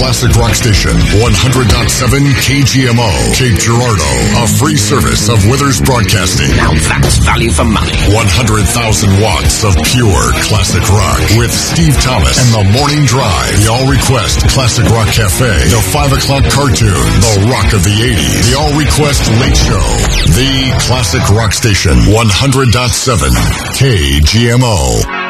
classic rock station, 100.7 KGMO, Cape Girardeau, a free service of Withers Broadcasting. Now that's value for money. 100,000 watts of pure classic rock with Steve Thomas and The Morning Drive, the All Request Classic Rock Cafe, the 5 o'clock cartoon, the rock of the 80s, the All Request Late Show, the classic rock station, 100.7 KGMO.